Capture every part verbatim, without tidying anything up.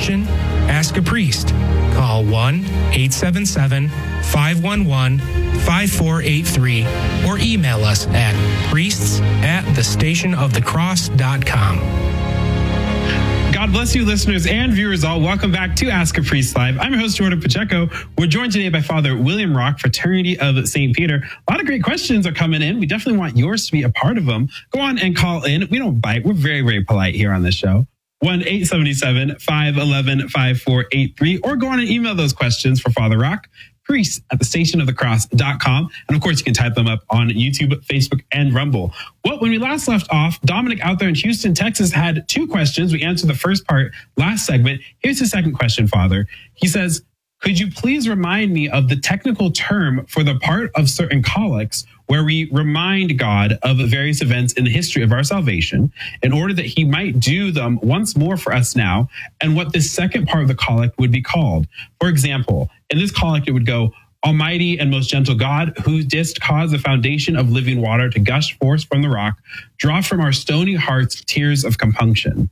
question? Ask a priest. Call one eight seven seven, five one one, five four eight three or email us at priests at the station of the cross dot com. God bless you, listeners and viewers all. Welcome back to Ask a Priest Live. I'm your host, Jordan Pacheco. We're joined today by Father William Rock, Fraternity of Saint Peter. A lot of great questions are coming in. We definitely want yours to be a part of them. Go on and call in. We don't bite. We're very, very polite here on this show. one eight seven seven, five one one, five four eight three or go on and email those questions for Father Rock, priests at the station of the cross dot com. And of course, you can type them up on YouTube, Facebook, and Rumble. Well, when we last left off, Dominic out there in Houston, Texas had two questions. We answered the first part last segment. Here's the second question, Father. He says, could you please remind me of the technical term for the part of certain collects where we remind God of various events in the history of our salvation in order that he might do them once more for us now, and what this second part of the collect would be called? For example, in this collect, it would go, Almighty and most gentle God, who didst cause the foundation of living water to gush forth from the rock, draw from our stony hearts tears of compunction.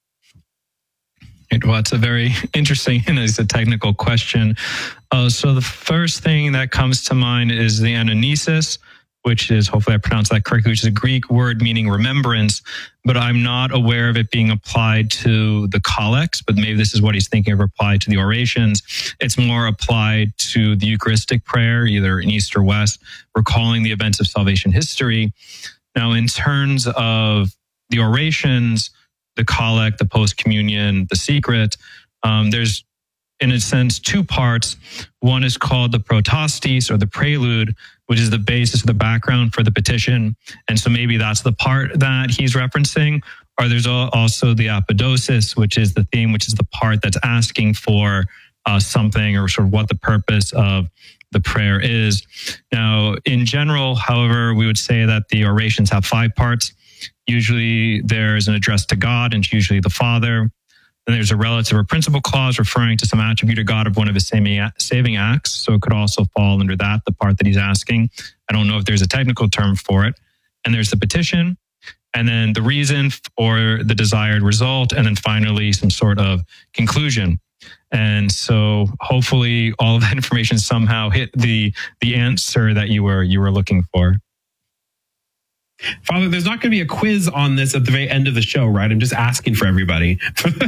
Well, it's a very interesting and it's a technical question. Uh, so the first thing that comes to mind is the anamnesis, which is, hopefully I pronounced that correctly, which is a Greek word meaning remembrance, but I'm not aware of it being applied to the collects, but maybe this is what he's thinking of applied to the orations. It's more applied to the Eucharistic prayer, either in East or West, recalling the events of salvation history. Now, in terms of the orations, the collect, the post-communion, the secret, um, there's, in a sense, two parts. One is called the protostis, or the prelude, which is the basis of the background for the petition. And so maybe that's the part that he's referencing. Or there's also the apodosis, which is the theme, which is the part that's asking for uh, something, or sort of what the purpose of the prayer is. Now, in general, however, we would say that the orations have five parts. Usually there's an address to God, and it's usually the Father. Then there's a relative or principal clause referring to some attribute of God of one of his saving acts. So it could also fall under that, the part that he's asking. I don't know if there's a technical term for it. And there's the petition, and then the reason or the desired result, and then finally some sort of conclusion. And so hopefully all of that information somehow hit the the answer that you were you were looking for. Father, there's not going to be a quiz on this at the very end of the show, right? I'm just asking for everybody.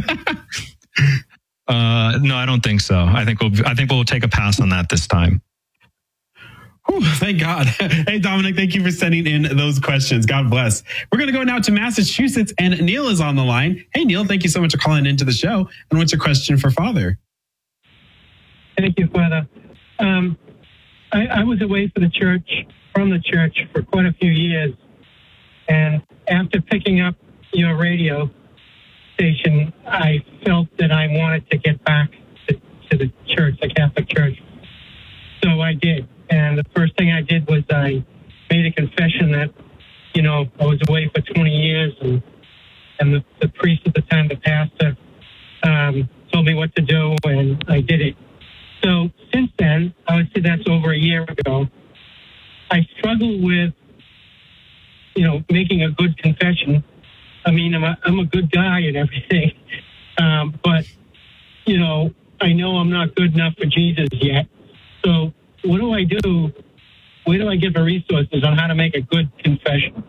uh, no, I don't think so. I think we'll I think we'll take a pass on that this time. Whew, thank God. Hey, Dominic, thank you for sending in those questions. God bless. We're going to go now to Massachusetts, and Neil is on the line. Hey, Neil, thank you so much for calling into the show. And what's your question for Father? Thank you, Father. Um, I, I was away for the church, from the church for quite a few years. And after picking up your radio station, I felt that I wanted to get back to, to the church, the Catholic Church. So I did. And the first thing I did was I made a confession that, you know, I was away for twenty years, and and the, the priest at the time, the pastor, um, told me what to do, and I did it. So since then, I would say that's over a year ago, I struggle with, you know, making a good confession. I mean, I'm a, I'm a good guy and everything, um, but, you know, I know I'm not good enough for Jesus yet. So what do I do? Where do I get the resources on how to make a good confession?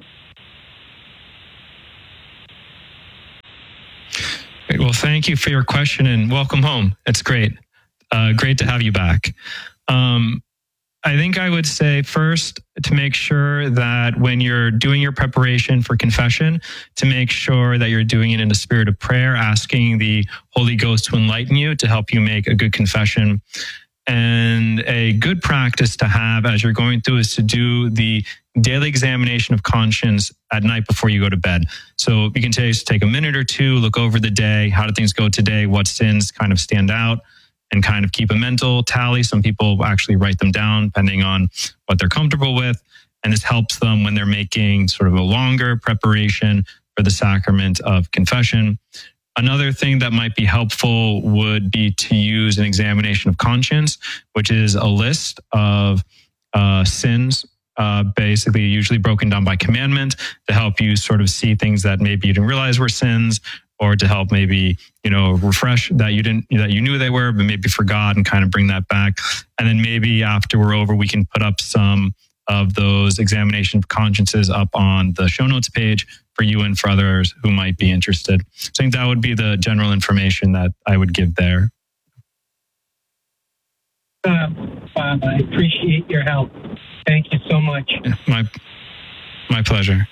Well, thank you for your question, and welcome home. It's great. Uh, great to have you back. Um, I think I would say first to make sure that when you're doing your preparation for confession, to make sure that you're doing it in a spirit of prayer, asking the Holy Ghost to enlighten you, to help you make a good confession. And a good practice to have as you're going through is to do the daily examination of conscience at night before you go to bed. So you can take, take a minute or two, look over the day. How did things go today? What sins kind of stand out? And kind of keep a mental tally. Some people actually write them down depending on what they're comfortable with. And this helps them when they're making sort of a longer preparation for the sacrament of confession. Another thing that might be helpful would be to use an examination of conscience, which is a list of uh, sins, uh, basically usually broken down by commandment, to help you sort of see things that maybe you didn't realize were sins, or to help maybe, you know, refresh that you didn't, that you knew they were, but maybe forgot, and kind of bring that back. And then maybe after we're over, we can put up some of those examination of consciences up on the show notes page for you and for others who might be interested. So I think that would be the general information that I would give there. Uh, Bob, I appreciate your help. Thank you so much. My, my pleasure.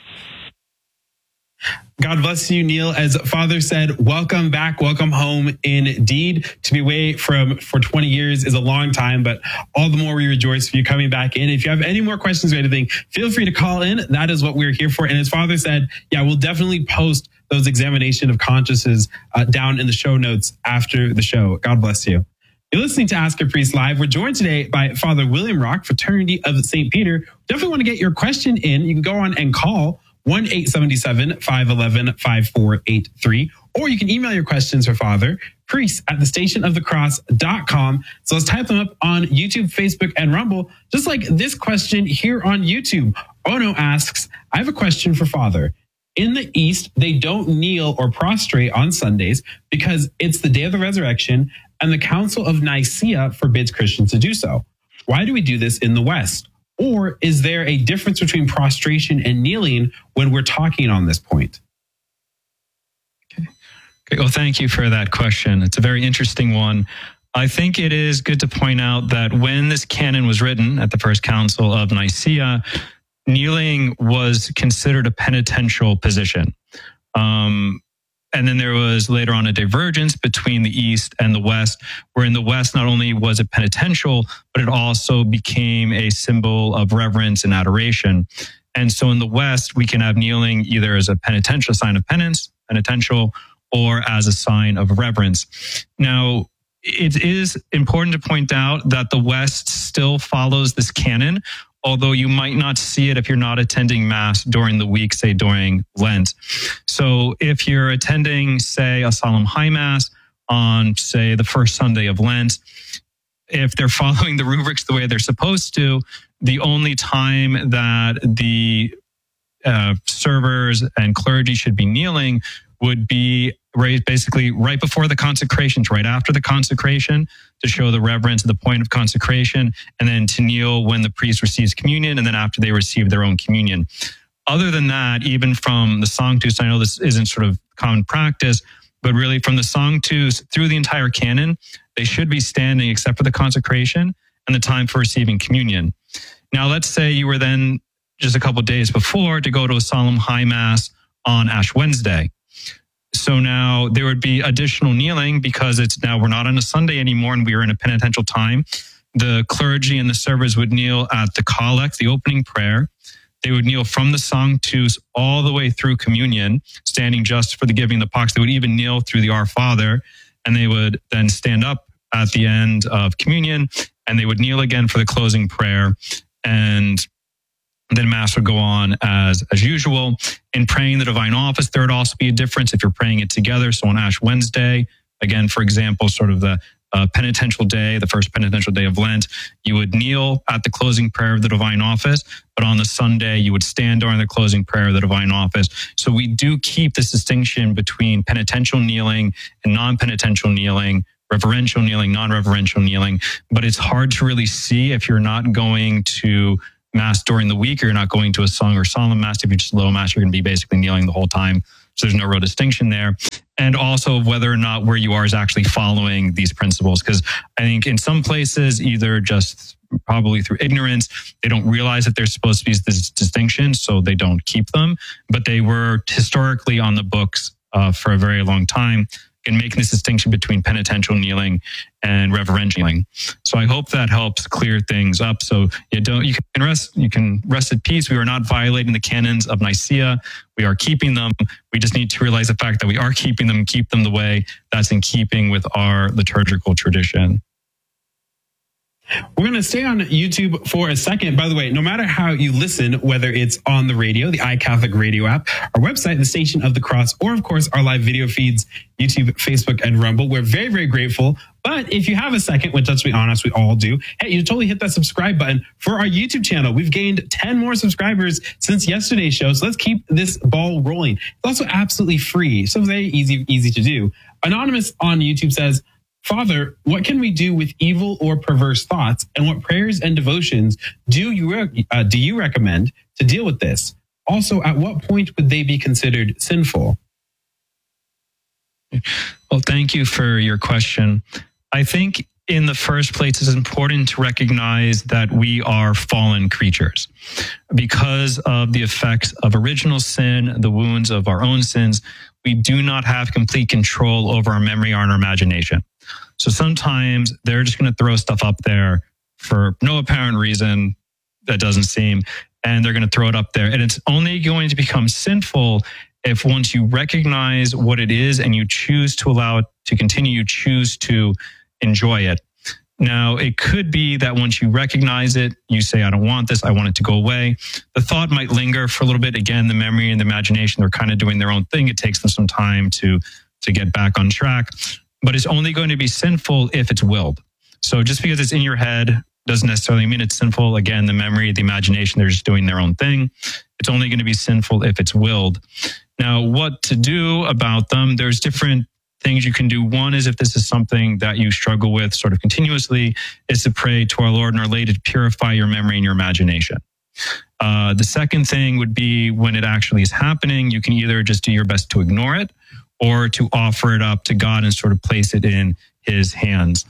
God bless you, Neil. As Father said, welcome back, welcome home indeed. To be away from for twenty years is a long time, but all the more we rejoice for you coming back in. If you have any more questions or anything, feel free to call in. That is what we're here for. And as Father said, yeah, we'll definitely post those examination of consciences uh, down in the show notes after the show. God bless you. You're listening to Ask a Priest Live. We're joined today by Father William Rock, Fraternity of Saint Peter. Definitely want to get your question in. You can go on and call one eight seven seven, five one one, five four eight three, or you can email your questions for Father, priest at the station of the cross dot com. So let's type them up on YouTube, Facebook, and Rumble, just like this question here on YouTube. Ono asks, I have a question for Father. In the East, they don't kneel or prostrate on Sundays because it's the day of the resurrection, and the Council of Nicaea forbids Christians to do so. Why do we do this in the West? Or is there a difference between prostration and kneeling when we're talking on this point? Okay. Okay. Well, thank you for that question. It's a very interesting one. I think it is good to point out that when this canon was written at the First Council of Nicaea, kneeling was considered a penitential position. Um, And then there was later on a divergence between the East and the West, where in the West, not only was it penitential, but it also became a symbol of reverence and adoration. And so in the West, we can have kneeling either as a penitential sign of penance, penitential, or as a sign of reverence. Now, it is important to point out that the West still follows this canon, although you might not see it if you're not attending Mass during the week, say during Lent. So if you're attending, say, a solemn high Mass on, say, the first Sunday of Lent, if they're following the rubrics the way they're supposed to, the only time that the uh, servers and clergy should be kneeling would be right, basically right before the consecrations, right after the consecration, to show the reverence at the point of consecration, and then to kneel when the priest receives communion, and then after they receive their own communion. Other than that, even from the Sanctus, I know this isn't sort of common practice, but really from the Sanctus through the entire canon, they should be standing except for the consecration and the time for receiving communion. Now, let's say you were then just a couple of days before to go to a solemn high Mass on Ash Wednesday. So now there would be additional kneeling because it's now we're not on a Sunday anymore and we are in a penitential time. The clergy and the servers would kneel at the collect, the opening prayer. They would kneel from the Sanctus all the way through communion, standing just for the giving of the pax. They would even kneel through the Our Father, and they would then stand up at the end of communion, and they would kneel again for the closing prayer. And then Mass would go on as, as usual. In praying the divine office, there would also be a difference if you're praying it together. So on Ash Wednesday, again, for example, sort of the uh, penitential day, the first penitential day of Lent, you would kneel at the closing prayer of the divine office. But on the Sunday, you would stand during the closing prayer of the divine office. So we do keep this distinction between penitential kneeling and non-penitential kneeling, reverential kneeling, non-reverential kneeling. But it's hard to really see if you're not going to Mass during the week, or you're not going to a song or solemn Mass. If you're just low Mass, you're going to be basically kneeling the whole time. So there's no real distinction there. And also whether or not where you are is actually following these principles. Because I think in some places, either just probably through ignorance, they don't realize that there's supposed to be this distinction, so they don't keep them. But they were historically on the books uh, for a very long time, and making this distinction between penitential kneeling and reverential kneeling. So I hope that helps clear things up. So you don't, you can rest, you can rest at peace. We are not violating the canons of Nicaea. We are keeping them. We just need to realize the fact that we are keeping them, keep them the way that's in keeping with our liturgical tradition. We're going to stay on YouTube for a second. By the way, no matter how you listen, whether it's on the radio, the iCatholic radio app, our website, the Station of the Cross, or of course our live video feeds, YouTube, Facebook, and Rumble, we're very, very grateful. But if you have a second, which let's be honest, we all do, hey, you totally hit that subscribe button for our YouTube channel. We've gained ten more subscribers since yesterday's show. So let's keep this ball rolling. It's also absolutely free. So very easy, easy to do. Anonymous on YouTube says, Father, what can we do with evil or perverse thoughts, and what prayers and devotions do you uh, do you recommend to deal with this? Also, at what point would they be considered sinful? Well, thank you for your question. I think in the first place, it's important to recognize that we are fallen creatures. Because of the effects of original sin, the wounds of our own sins, we do not have complete control over our memory or our imagination. So sometimes they're just going to throw stuff up there for no apparent reason that doesn't seem, and they're going to throw it up there. And it's only going to become sinful if once you recognize what it is and you choose to allow it to continue, you choose to enjoy it. Now, it could be that once you recognize it, you say, I don't want this, I want it to go away. The thought might linger for a little bit. Again, the memory and the imagination, they're kind of doing their own thing. It takes them some time to, to get back on track. But it's only going to be sinful if it's willed. So just because it's in your head doesn't necessarily mean it's sinful. Again, the memory, the imagination, they're just doing their own thing. It's only going to be sinful if it's willed. Now, what to do about them? There's different things you can do. One is if this is something that you struggle with sort of continuously, is to pray to our Lord and our Lady to purify your memory and your imagination. Uh, the second thing would be when it actually is happening, you can either just do your best to ignore it or to offer it up to God and sort of place it in his hands.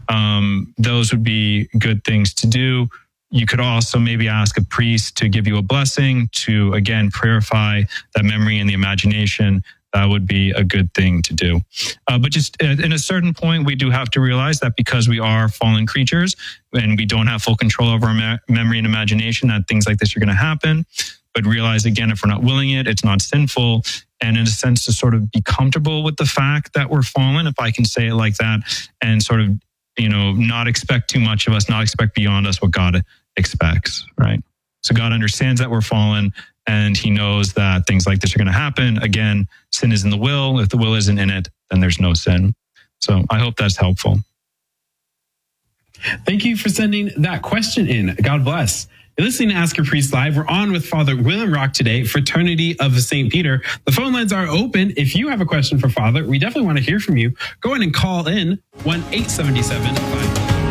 Um, those would be good things to do. You could also maybe ask a priest to give you a blessing to, again, purify that memory and the imagination. That would be a good thing to do. Uh, but just at, at a certain point, we do have to realize that because we are fallen creatures and we don't have full control over our me- memory and imagination, that things like this are going to happen. But realize, again, if we're not willing it, it's not sinful. And in a sense, to sort of be comfortable with the fact that we're fallen, if I can say it like that, and sort of, you know, not expect too much of us, not expect beyond us what God expects, right? So God understands that we're fallen, and he knows that things like this are going to happen. Again, sin is in the will. If the will isn't in it, then there's no sin. So I hope that's helpful. Thank you for sending that question in. God bless. You're listening to Ask Your Priest Live. We're on with Father William Rock today, Fraternity of Saint Peter. The phone lines are open. If you have a question for Father, we definitely want to hear from you. Go ahead and call in one eight seven seven five